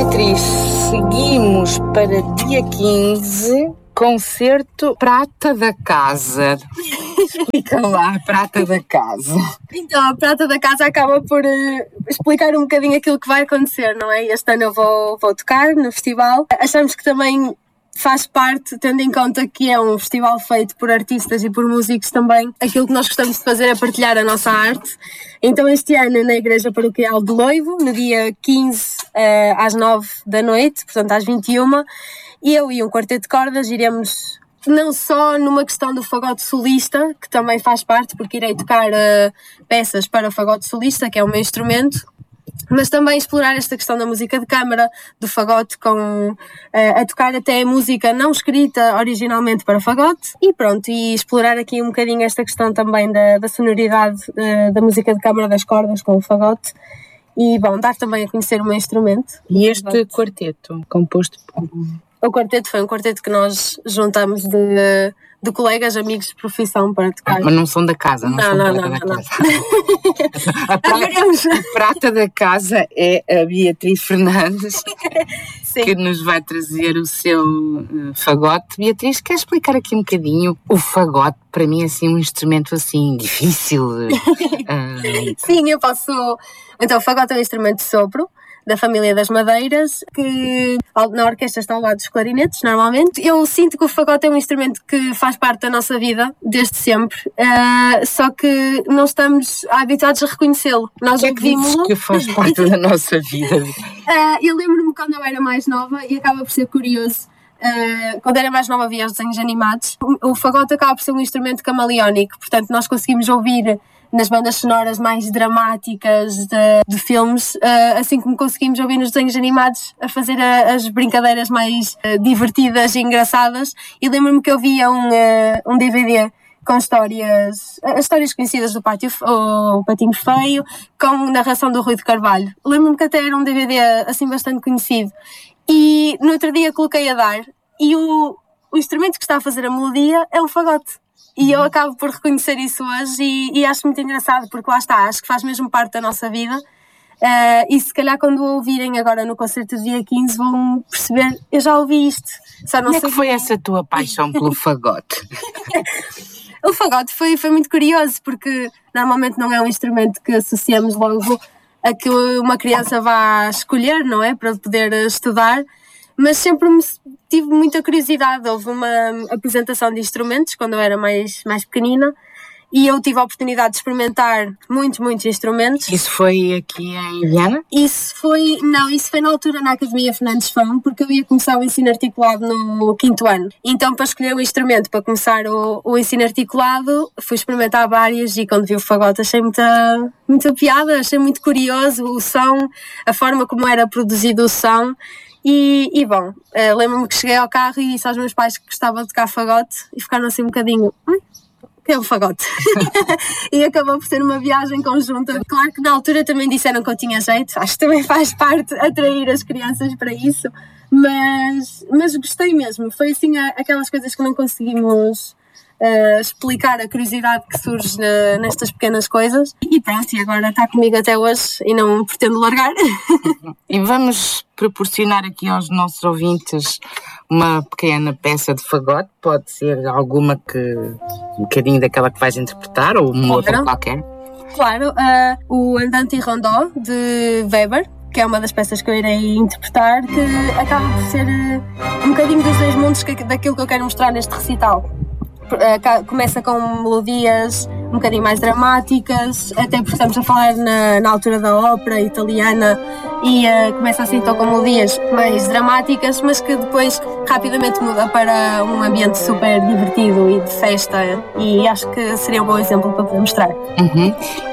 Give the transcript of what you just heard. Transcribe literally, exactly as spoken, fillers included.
Beatriz, seguimos para dia quinze, concerto Prata da Casa. Explica lá a Prata da Casa. Então, a Prata da Casa acaba por uh, explicar um bocadinho aquilo que vai acontecer, não é? Este ano eu vou, vou tocar no festival. Achamos que também faz parte, tendo em conta que é um festival feito por artistas e por músicos também, aquilo que nós gostamos de fazer é partilhar a nossa arte. Então este ano na Igreja Paroquial de Loivo, no dia quinze, uh, às nove da noite, portanto às vinte e uma, eu e um quarteto de cordas iremos não só numa questão do fagote solista, que também faz parte, porque irei tocar uh, peças para fagote solista, que é o meu instrumento, mas também explorar esta questão da música de câmara, do fagote, com, uh, a tocar até música não escrita originalmente para fagote, e pronto, e explorar aqui um bocadinho esta questão também da, da sonoridade uh, da música de câmara das cordas com o fagote, e bom, dar também a conhecer o meu instrumento. E este quarteto, composto por... O quarteto foi um quarteto que nós juntamos de, de colegas, amigos de profissão para tocar. Mas não são da casa, não, não são não, da, não, da não, casa. Não. a, prata, a prata da casa é a Beatriz Fernandes, que nos vai trazer o seu uh, fagote. Beatriz, quer explicar aqui um bocadinho o fagote? Para mim é assim um instrumento assim difícil. Uh... Sim, eu posso... Então o fagote é um instrumento de sopro da família das madeiras, que na orquestra está ao lado dos clarinetes, normalmente. Eu sinto que o fagote é um instrumento que faz parte da nossa vida, desde sempre, uh, só que não estamos habituados a reconhecê-lo. Nós ouvimos-lo. Que faz parte da nossa vida. Uh, eu lembro-me quando eu era mais nova, e acaba por ser curioso, uh, quando era mais nova havia os desenhos animados, o, o fagote acaba por ser um instrumento camaleónico, portanto nós conseguimos ouvir nas bandas sonoras mais dramáticas de, de filmes, uh, assim como conseguimos ouvir nos desenhos animados a fazer a, as brincadeiras mais uh, divertidas e engraçadas. E lembro-me que eu via um, uh, um D V D com histórias, uh, histórias conhecidas do Pátio, o, o Patinho Feio, com narração do Rui de Carvalho. Lembro-me que até era um D V D assim bastante conhecido. E no outro dia coloquei a dar, e o, o instrumento que está a fazer a melodia é o fagote. E eu acabo por reconhecer isso hoje e, e acho muito engraçado, porque lá está, acho que faz mesmo parte da nossa vida. Uh, e se calhar quando o ouvirem agora no concerto do dia quinze vão perceber, eu já ouvi isto. Só não Como é sei que foi essa tua paixão pelo fagote? O fagote foi, foi muito curioso, porque normalmente não é um instrumento que associamos logo a que uma criança vá escolher, não é? Para poder estudar. Mas sempre me tive muita curiosidade. Houve uma apresentação de instrumentos quando eu era mais, mais pequenina e eu tive a oportunidade de experimentar muitos, muitos instrumentos. Isso foi aqui em Viana? Isso foi, não, isso foi na altura na Academia Fernandes Fão, porque eu ia começar o ensino articulado no quinto ano. Então, para escolher o instrumento para começar o, o ensino articulado, fui experimentar vários e quando vi o fagote achei muita, muita piada, achei muito curioso o som, a forma como era produzido o som. E, e bom, uh, lembro-me que cheguei ao carro e disse aos meus pais que gostava de tocar fagote e ficaram assim um bocadinho, ai, o que é o fagote? E acabou por ser uma viagem conjunta. Claro que na altura também disseram que eu tinha jeito, acho que também faz parte atrair as crianças para isso, mas, mas gostei mesmo, foi assim a, aquelas coisas que não conseguimos uh, explicar, a curiosidade que surge na, nestas pequenas coisas. E pronto, e agora está comigo até hoje e não pretendo largar. E vamos proporcionar aqui aos nossos ouvintes uma pequena peça de fagote, pode ser alguma que, um bocadinho daquela que vais interpretar, ou uma outra qualquer. Claro, uh, o Andante e Rondó, de Weber, que é uma das peças que eu irei interpretar, que acaba por ser uh, um bocadinho dos dois mundos que, daquilo que eu quero mostrar neste recital. Uh, começa com melodias um bocadinho mais dramáticas, até porque estamos a falar na, na altura da ópera italiana e uh, começa assim então com melodias mais dramáticas, mas que depois rapidamente muda para um ambiente super divertido e de festa, e acho que seria um bom exemplo para poder mostrar. Uhum.